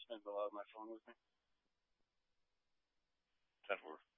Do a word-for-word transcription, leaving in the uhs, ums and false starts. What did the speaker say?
spends a lot of my phone with me. ten four.